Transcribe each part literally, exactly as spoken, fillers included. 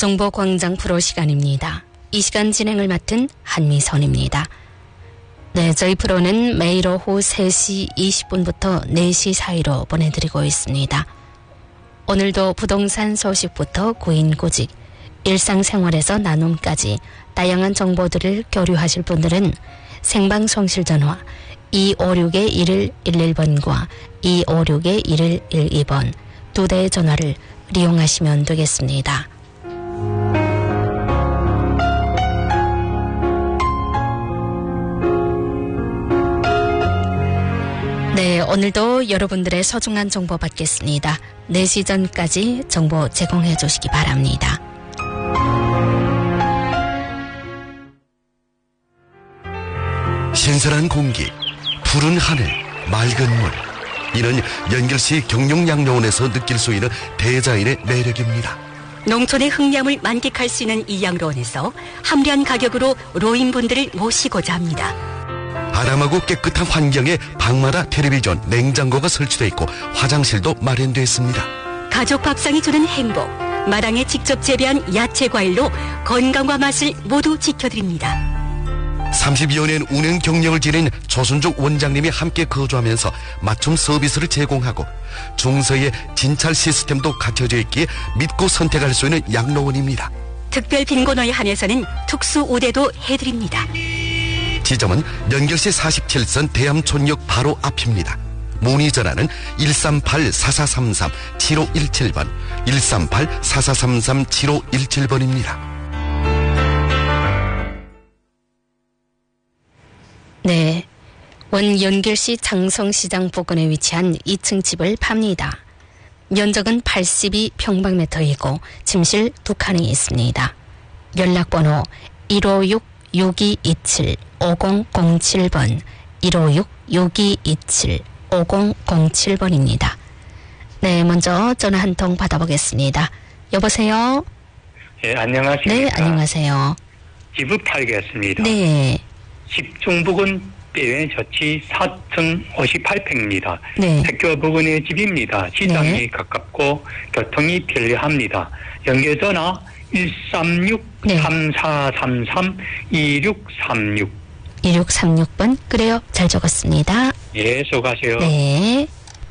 정보광장 프로 시간입니다. 이 시간 진행을 맡은 한미선입니다. 네, 저희 프로는 매일 오후 세 시 이십 분부터 네 시 사이로 보내드리고 있습니다. 오늘도 부동산 소식부터 구인구직, 일상생활에서 나눔까지 다양한 정보들을 교류하실 분들은 생방송실 전화 이오육 일일일일 번과 이오육 일일일이 번 두 대의 전화를 이용하시면 되겠습니다. 네, 오늘도 여러분들의 소중한 정보 받겠습니다. 네 시 전까지 정보 제공해 주시기 바랍니다. 신선한 공기, 푸른 하늘, 맑은 물. 이는 연결시 경룡양로원에서 느낄 수 있는 대자연의 매력입니다. 농촌의 흑량을 만끽할 수 있는 이 양로원에서 합리한 가격으로 노인분들을 모시고자 합니다. 아담하고 깨끗한 환경에 방마다 텔레비전, 냉장고가 설치되어 있고 화장실도 마련되어 있습니다. 가족 밥상이 주는 행복, 마당에 직접 재배한 야채 과일로 건강과 맛을 모두 지켜드립니다. 삼십여 년 운영 경력을 지닌 조순juk 원장님이 함께 거주하면서 맞춤 서비스를 제공하고 중서의 진찰 시스템도 갖춰져 있기에 믿고 선택할 수 있는 양로원입니다. 특별 빈곤호에 한해서는 특수 우대도 해드립니다. 지점은 연결시 사십칠 선 대암촌역 바로 앞입니다. 문의 전화는 일삼팔 사사삼삼 칠오일칠 번, 일삼팔 사사삼삼 칠오일칠 번입니다. 네, 원 연결시 장성시장 부근에 위치한 이 층 집을 팝니다. 면적은 팔십이 평방미터이고 침실 두 칸이 있습니다. 연락번호 일오육 육이이칠 오공공칠 번, 일오육 육이이칠 오공공칠 번입니다. 네, 먼저 전화 한 통 받아보겠습니다. 여보세요? 예, 안녕하십니까? 네, 안녕하세요. 집을 팔겠습니다. 네. 집중 부근 빼외 저치 사 층 오십팔 평입니다. 네. 학교 부근의 집입니다. 시장이 네. 가깝고 교통이 편리합니다. 연결전화 일삼육 삼사삼삼 이육삼육 이육삼육 번, 그래요. 잘 적었습니다. 예, 수고하세요. 네.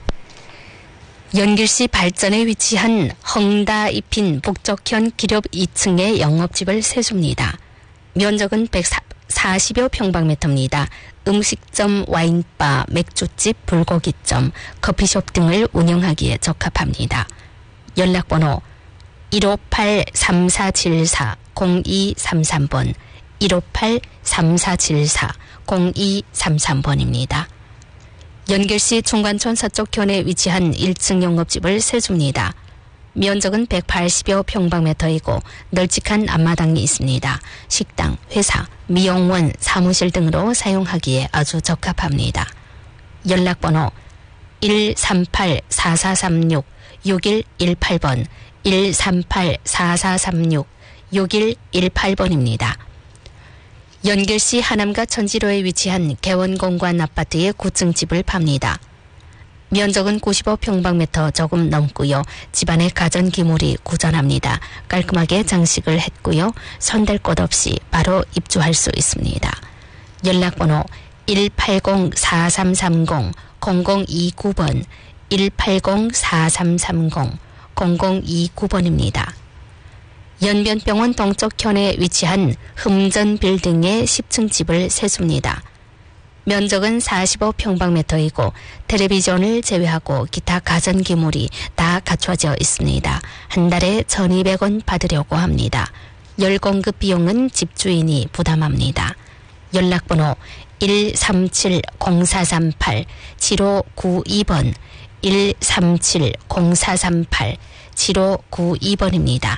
연길시 발전에 위치한 헝다 입힌 북쪽현 기렵 이 층의 영업집을 세줍니다. 면적은 백사십여 평방미터입니다. 음식점, 와인바, 맥주집, 불고기점, 커피숍 등을 운영하기에 적합합니다. 연락번호 일오팔 삼사칠사 공이삼삼 번, 일오팔 삼사칠사 공이삼삼 번입니다. 연결시 중관촌 서쪽현에 위치한 일 층 영업집을 세줍니다. 면적은 백팔십여 평방미터이고 널찍한 앞마당이 있습니다. 식당, 회사, 미용원, 사무실 등으로 사용하기에 아주 적합합니다. 연락번호 일삼팔 사사삼육 육일일팔 번, 일삼팔 사사삼육 육일일팔 번입니다. 연결시 하남과 천지로에 위치한 개원공관 아파트의 구 층 집을 팝니다. 면적은 구십오 평방미터 조금 넘고요. 집안의 가전기물이 구전합니다. 깔끔하게 장식을 했고요. 손댈 곳 없이 바로 입주할 수 있습니다. 연락번호 일팔공 사삼삼공 공공이구 번, 일팔공 사삼삼공 공공이구 번입니다. 연변병원 동쪽현에 위치한 흠전빌딩의 십 층 집을 세줍니다. 면적은 사십오 평방미터이고 텔레비전을 제외하고 기타 가전기물이 다 갖춰져 있습니다. 한 달에 천이백 원 받으려고 합니다. 열공급 비용은 집주인이 부담합니다. 연락번호 일삼칠 공사삼팔 칠오구이 번, 일삼칠 공사삼팔 칠오구이 번입니다.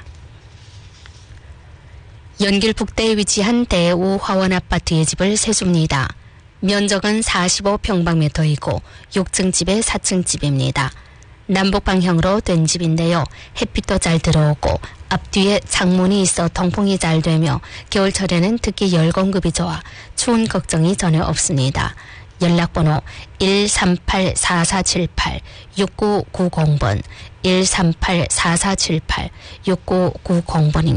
연길 북대에 위치한 대우 화원 아파트의 집을 세줍니다. 면적은 사십오 평방미터이고 육 층 집의 사 층 집입니다. 남북 방향으로 된 집인데요. 햇빛도 잘 들어오고 앞뒤에 창문이 있어 통풍이 잘 되며 겨울철에는 특히 열공급이 좋아 추운 걱정이 전혀 없습니다. 연락번호 일삼팔 사사칠팔 육구구공 번, 일삼팔 사사칠팔 육구구공 번입니다.